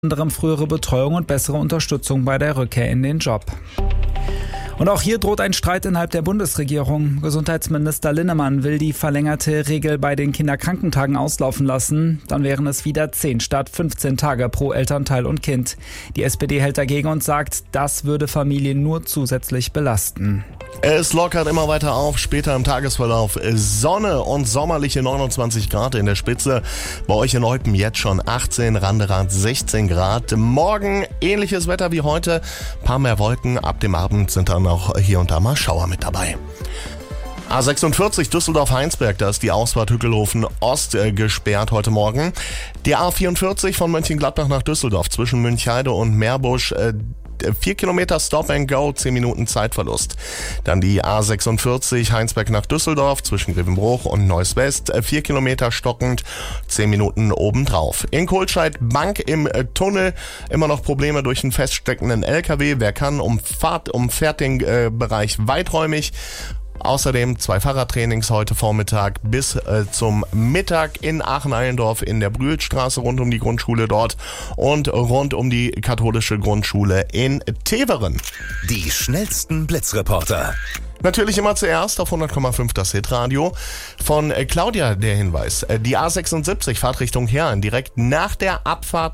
anderem frühere Betreuung und bessere Unterstützung bei der Rückkehr in den Job. Und auch hier droht ein Streit innerhalb der Bundesregierung. Gesundheitsminister Linnemann will die verlängerte Regel bei den Kinderkrankentagen auslaufen lassen. Dann wären es wieder 10 statt 15 Tage pro Elternteil und Kind. Die SPD hält dagegen und sagt, das würde Familien nur zusätzlich belasten. Es lockert immer weiter auf, später im Tagesverlauf Sonne und sommerliche 29 Grad in der Spitze. Bei euch in Eupen jetzt schon 18, Randerad 16 Grad. Morgen ähnliches Wetter wie heute, paar mehr Wolken. Ab dem Abend sind dann auch hier und da mal Schauer mit dabei. A46 Düsseldorf-Heinsberg, da ist die Ausfahrt Hückelhofen Ost gesperrt heute Morgen. Die A44 von Mönchengladbach nach Düsseldorf zwischen Münchheide und Meerbusch, 4 Kilometer Stop and Go, 10 Minuten Zeitverlust. Dann die A46 Heinsberg nach Düsseldorf zwischen Grevenbruch und Neuss West, 4 Kilometer stockend, 10 Minuten obendrauf. In Kohlscheid Bank im Tunnel, immer noch Probleme durch einen feststeckenden LKW. Wer kann, umfährt den Bereich weiträumig. Außerdem 2 Fahrradtrainings heute Vormittag bis zum Mittag in Aachen-Allendorf in der Brühlstraße rund um die Grundschule dort und rund um die katholische Grundschule in Teveren. Die schnellsten Blitzreporter. Natürlich immer zuerst auf 100,5 das Hitradio. Von Claudia der Hinweis. Die A76 Fahrtrichtung Herrn direkt nach der Abfahrt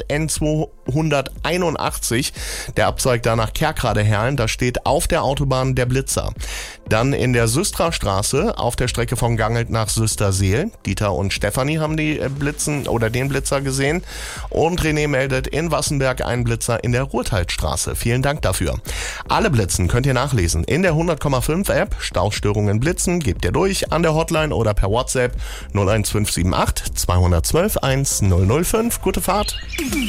N281. Der Abzweig da nach Kerkrade-Herrn. Da steht auf der Autobahn der Blitzer. Dann in der Süstra-Straße auf der Strecke von Gangelt nach Süsterseel. Dieter und Stefanie haben den Blitzer gesehen. Und René meldet in Wassenberg einen Blitzer in der Ruhrtalstraße. Vielen Dank dafür. Alle Blitzen könnt ihr nachlesen in der 100,5 App. Staustörungen blitzen, gebt ihr durch an der Hotline oder per WhatsApp 01578 212 1005. Gute Fahrt.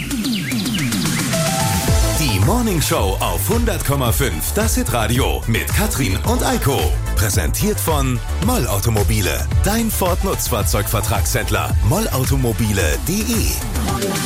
Die Morning Show auf 100,5 das Hitradio mit Katrin und Eiko. Präsentiert von Moll Automobile. Dein Ford Nutzfahrzeugvertragshändler mollautomobile.de.